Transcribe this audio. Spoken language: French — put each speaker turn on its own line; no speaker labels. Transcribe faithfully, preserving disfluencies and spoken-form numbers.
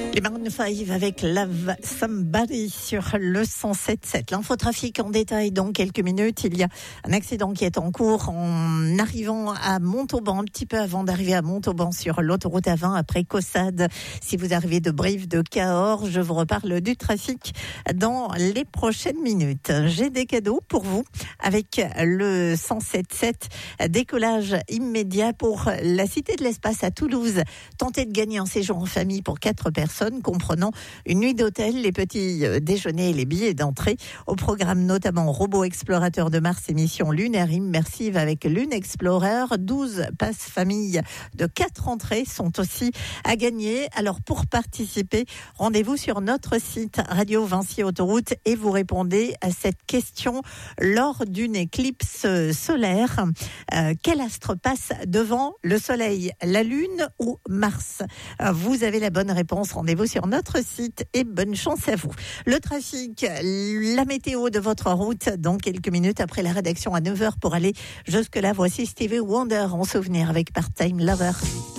Les Maroon cinq avec Love Somebody sur le cent sept sept. L'infotrafic en détail dans quelques minutes. Il y a un accident qui est en cours en arrivant à Montauban, un petit peu avant d'arriver à Montauban sur l'autoroute A vingt après Caussade. Si vous arrivez de Brive, de Cahors, je vous reparle du trafic dans les prochaines minutes. J'ai des cadeaux pour vous avec le cent sept sept. Décollage immédiat pour la Cité de l'Espace à Toulouse. Tentez de gagner un séjour en famille pour quatre personnes, comprenant une nuit d'hôtel, les petits déjeuners et les billets d'entrée. Au programme notamment Robot Explorateur de Mars et mission lunaire immersive avec Lune Explorer. douze passes famille de quatre entrées sont aussi à gagner. Alors pour participer, rendez-vous sur notre site Radio Vinci Autoroute et vous répondez à cette question lors d'une éclipse solaire. Euh, quel astre passe devant le Soleil, la Lune ou Mars? euh, Vous avez la bonne réponse. Rendez-vous sur notre site et bonne chance à vous. Le trafic, la météo de votre route dans quelques minutes après la rédaction à neuf heures pour aller jusque-là. Voici Stevie Wonder en souvenir avec Part-Time Lover.